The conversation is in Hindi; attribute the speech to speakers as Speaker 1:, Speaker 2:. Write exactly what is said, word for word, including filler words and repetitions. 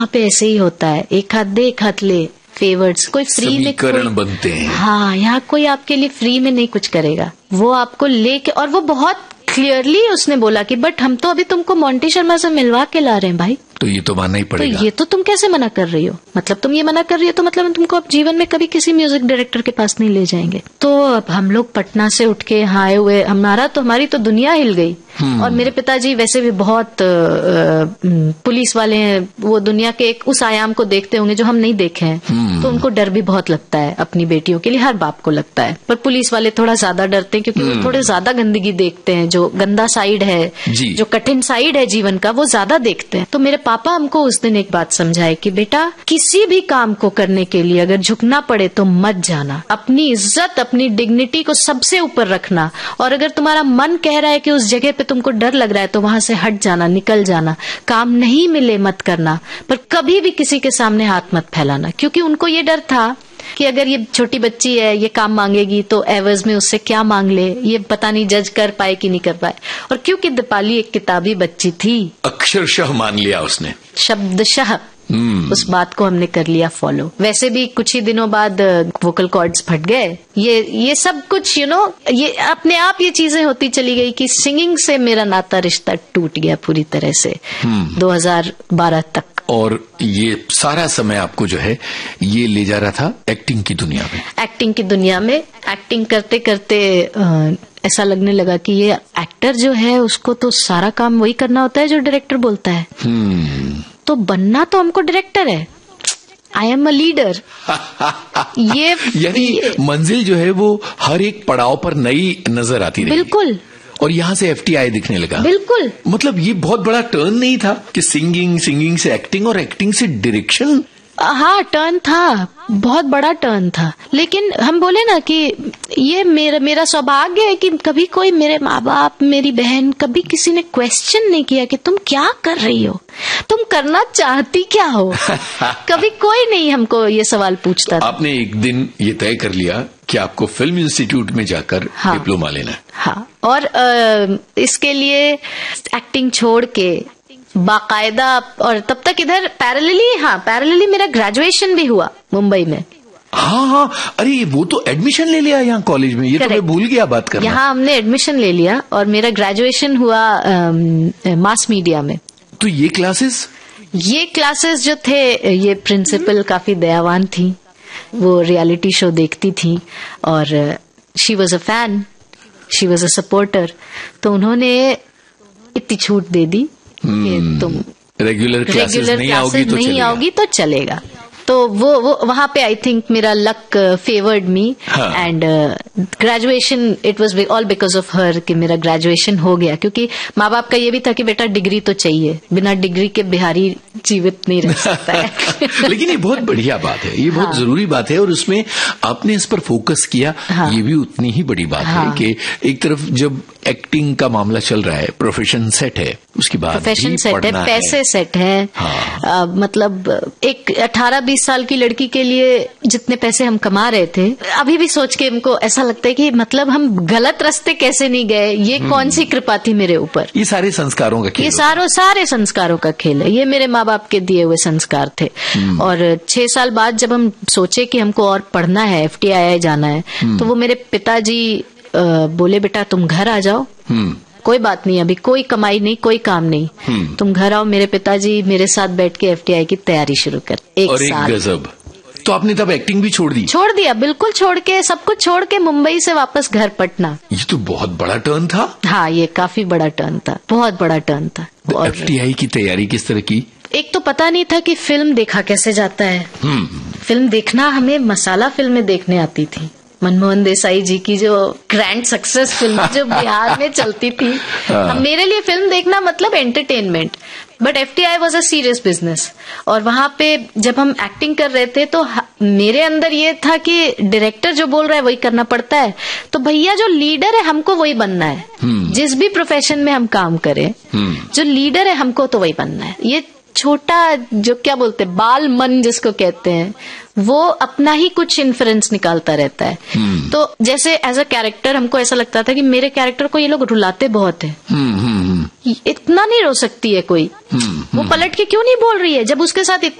Speaker 1: वहाँ पे ऐसे ही होता है, एक हाथ दे एक हाथ ले, फेवर्स, कोई फ्री में कोई,
Speaker 2: बनते हैं।
Speaker 1: हाँ, यहाँ कोई आपके लिए फ्री में नहीं कुछ करेगा, वो आपको लेके, और वो बहुत क्लियरली उसने बोला कि बट हम तो अभी तुमको मोंटी शर्मा से मिलवा के ला रहे हैं भाई,
Speaker 2: तो ये तो मानना ही पड़ेगा।
Speaker 1: तो ये तो तुम कैसे मना कर रही हो, मतलब तुम ये मना कर रही हो तो मतलब हम तुमको अब जीवन में कभी किसी म्यूजिक डायरेक्टर के पास नहीं ले जाएंगे। तो अब हम लोग पटना से उठ के यहाँ आए हुए, हमारा तो हमारी तो दुनिया हिल गई। और मेरे पिताजी वैसे भी बहुत पुलिस वाले हैं, वो दुनिया के एक उस आयाम को देखते होंगे जो हम नहीं देखे हैं, तो उनको डर भी बहुत लगता है अपनी बेटियों के लिए, हर बाप को लगता है, पर पुलिस वाले थोड़ा ज्यादा डरते हैं क्योंकि वो थोड़े ज्यादा गंदगी देखते हैं, जो गंदा साइड है, जो कठिन साइड है जीवन का, वो ज्यादा देखते हैं। तो मेरे पापा हमको उस दिन एक बात समझाए कि बेटा किसी भी काम को करने के लिए अगर झुकना पड़े तो मत जाना, अपनी इज्जत अपनी डिग्निटी को सबसे ऊपर रखना, और अगर तुम्हारा मन कह रहा है कि उस जगह पे तुमको डर लग रहा है तो वहां से हट जाना, निकल जाना, काम नहीं मिले मत करना, पर कभी भी किसी के सामने हाथ मत फैलाना, क्योंकि उनको ये डर था कि अगर ये छोटी बच्ची है ये काम मांगेगी तो एवज में उससे क्या मांग ले, ये पता नहीं जज कर पाए कि नहीं कर पाए। और क्योंकि दीपाली एक किताबी बच्ची थी,
Speaker 2: अक्षरशः मान लिया उसने,
Speaker 1: शब्दशः Hmm. उस बात को हमने कर लिया फॉलो। वैसे भी कुछ ही दिनों बाद वोकल कॉर्ड्स फट गए, ये ये सब कुछ यू you नो know, ये अपने आप ये चीजें होती चली गई कि सिंगिंग से मेरा नाता रिश्ता टूट गया पूरी तरह से hmm. दो हज़ार बारह तक।
Speaker 2: और ये सारा समय आपको जो है ये ले जा रहा था एक्टिंग की दुनिया में।
Speaker 1: एक्टिंग की दुनिया में एक्टिंग करते करते आ, ऐसा लगने लगा कि ये एक्टर जो है उसको तो सारा काम वही करना होता है जो डायरेक्टर बोलता है। hmm. तो बनना तो हमको डायरेक्टर है, आई एम अ लीडर। ये
Speaker 2: यानी ये, मंजिल जो है वो हर एक पड़ाव पर नई नजर आती रही।
Speaker 1: बिल्कुल।
Speaker 2: और यहाँ से एफटीआई दिखने लगा।
Speaker 1: बिल्कुल।
Speaker 2: मतलब ये बहुत बड़ा टर्न नहीं था कि सिंगिंग, सिंगिंग से एक्टिंग और एक्टिंग से डायरेक्शन।
Speaker 1: हाँ, टर्न था, बहुत बड़ा टर्न था, लेकिन हम बोले ना कि ये मेरा मेरा सौभाग्य है कि कभी कोई, मेरे माँ बाप, मेरी बहन, कभी किसी ने क्वेश्चन नहीं किया कि तुम क्या कर रही हो, तुम करना चाहती क्या हो। कभी कोई नहीं हमको ये सवाल पूछता
Speaker 2: तो
Speaker 1: था।
Speaker 2: आपने एक दिन ये तय कर लिया कि आपको फिल्म इंस्टीट्यूट में जाकर हाँ, डिप्लोमा लेना है।
Speaker 1: हाँ, और आ, इसके लिए एक्टिंग छोड़ के बाकायदा, और तब तक इधर पैरेलली हाँ पैरेलली मेरा ग्रेजुएशन भी हुआ मुंबई में।
Speaker 2: हाँ हाँ, अरे वो तो एडमिशन ले लिया यहाँ कॉलेज में, ये Correct. तो मैं भूल गया बात करना।
Speaker 1: यहाँ हमने एडमिशन ले लिया और मेरा ग्रेजुएशन हुआ मास मीडिया में।
Speaker 2: तो ये क्लासेस
Speaker 1: ये क्लासेस जो थे, ये प्रिंसिपल काफी दयावान थी, वो रियलिटी शो देखती थी और she was a fan, she was a supporter, तो उन्होंने इतनी छूट दे दी कि तुम
Speaker 2: रेगुलर क्लासेस नहीं आओगी तो
Speaker 1: नहीं आओगी तो चलेगा। तो वो वो वहां पे आई थिंक मेरा luck favoured me and graduation, it was all because of her कि मेरा ग्रेजुएशन हो गया, क्योंकि माँ बाप का ये भी था कि बेटा डिग्री तो चाहिए, बिना डिग्री के बिहारी जीवित नहीं रह सकता है।
Speaker 2: लेकिन ये बहुत बढ़िया बात है, ये बहुत हाँ। जरूरी बात है, और उसमें आपने इस पर फोकस किया, हाँ। ये भी उतनी ही बड़ी बात हाँ। है कि एक तरफ जब एक्टिंग का मामला चल रहा है, प्रोफेशन सेट है, उसके बाद
Speaker 1: प्रोफेशन सेट है, पैसे है। सेट है हाँ। आ, मतलब एक अठारह बीस साल की लड़की के लिए जितने पैसे हम कमा रहे थे, अभी भी सोच के हमको ऐसा लगता है कि मतलब हम गलत रास्ते कैसे नहीं गए, ये कौन सी कृपा थी मेरे ऊपर।
Speaker 2: ये सारे संस्कारों का खेल,
Speaker 1: ये सारों सारे संस्कारों का खेल है, ये मेरे माँ बाप के दिए हुए संस्कार थे। और छह साल बाद जब हम सोचे कि हमको और पढ़ना है, एफटीआई जाना है, तो वो मेरे पिताजी बोले बेटा तुम घर आ जाओ, कोई बात नहीं, अभी कोई कमाई नहीं, कोई काम नहीं, तुम घर आओ। मेरे पिताजी मेरे साथ बैठ के एफटीआई की तैयारी शुरू कर, एक
Speaker 2: और एक
Speaker 1: साल।
Speaker 2: गजब। तो आपने तब एक्टिंग भी छोड़ दी?
Speaker 1: छोड़ दिया, बिल्कुल छोड़ के, सब कुछ छोड़ के मुंबई से वापस घर पटना।
Speaker 2: ये तो बहुत बड़ा टर्न था।
Speaker 1: हाँ, ये काफी बड़ा टर्न था, बहुत बड़ा टर्न था।
Speaker 2: तो एफटीआई की तैयारी किस तरह की?
Speaker 1: एक तो पता नहीं था कि फिल्म देखा कैसे जाता है। फिल्म देखना, हमें मसाला फिल्में देखने आती थी, मनमोहन देसाई जी की जो ग्रैंड सक्सेस फिल्म जो बिहार में चलती थी, मेरे लिए फिल्म देखना मतलब entertainment, but FTI was a serious business. और वहां पे जब हम एक्टिंग कर रहे थे तो मेरे अंदर ये था कि डायरेक्टर जो बोल रहा है वही करना पड़ता है, तो भैया जो लीडर है हमको वही बनना है। जिस भी प्रोफेशन में हम काम करें, जो लीडर है हमको तो वही बनना है। ये छोटा जो क्या बोलते हैं बाल मन जिसको कहते हैं, वो अपना ही कुछ इन्फ्लुएंस निकालता रहता है। hmm. तो जैसे एज अ कैरेक्टर हमको ऐसा लगता था कि मेरे कैरेक्टर को ये लोग रुलाते बहुत है। hmm, hmm, hmm. इतना नहीं रो सकती है कोई। hmm, hmm. वो पलट के क्यों नहीं बोल रही है जब उसके साथ